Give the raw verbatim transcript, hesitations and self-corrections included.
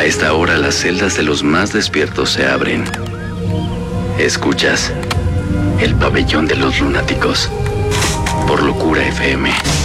A esta hora las celdas de los más despiertos se abren. Escuchas El Pabellón de los Lunáticos por Locura F M.